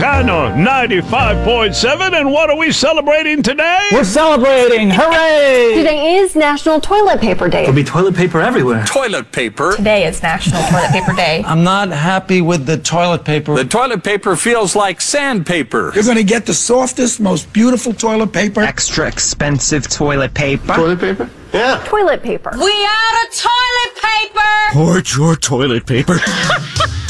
Tejano 95.7. And what are we celebrating today? We're celebrating! Hooray! Today is National Toilet Paper Day. There'll be toilet paper everywhere. Toilet paper. Today is National Toilet Paper Day. I'm not happy with the toilet paper. The toilet paper feels like sandpaper. You're going to get the softest, most beautiful toilet paper. Extra expensive toilet paper. Toilet paper? Yeah. Toilet paper. We out of toilet paper! Hoard your toilet paper.